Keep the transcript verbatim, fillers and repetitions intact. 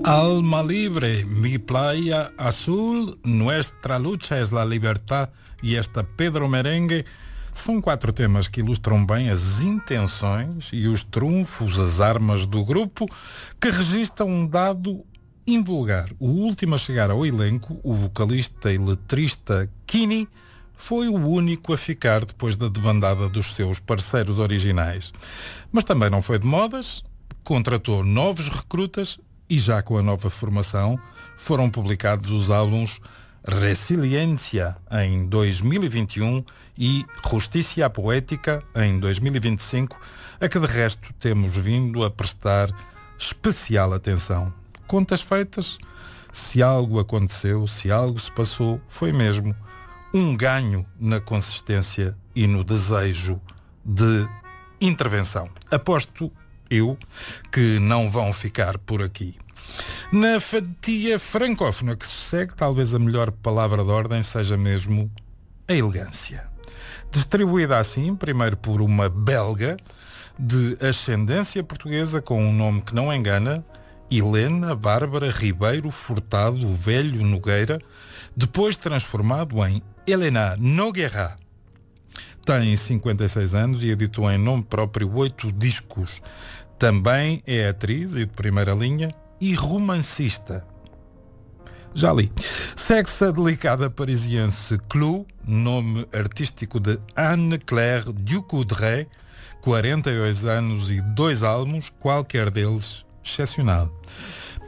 Alma libre, mi playa azul, nuestra lucha es la libertad e esta Pedro Merengue são quatro temas que ilustram bem as intenções e os trunfos, as armas do grupo, que registram um dado invulgar. O último a chegar ao elenco, o vocalista e letrista Kini, foi o único a ficar depois da debandada dos seus parceiros originais. Mas também não foi de modas, contratou novos recrutas e já com a nova formação foram publicados os álbuns Resiliência em dois mil e vinte e um e Justicia Poética em dois mil e vinte e cinco, a que de resto temos vindo a prestar especial atenção. Contas feitas, se algo aconteceu, se algo se passou, foi mesmo um ganho na consistência e no desejo de intervenção. Aposto eu que não vão ficar por aqui. Na fatia francófona que se segue, talvez a melhor palavra de ordem seja mesmo a elegância. Distribuída assim, primeiro por uma belga de ascendência portuguesa com um nome que não engana, Helena Bárbara Ribeiro Furtado Velho Nogueira, depois transformado em Helena Nogueira. Tem cinquenta e seis anos e editou em nome próprio oito discos. Também é atriz e de primeira linha e romancista. Já li. Segue-se a delicada parisiense Clou, nome artístico de Anne-Claire Ducoudray, quarenta e dois anos e dois álbuns, qualquer deles excepcional.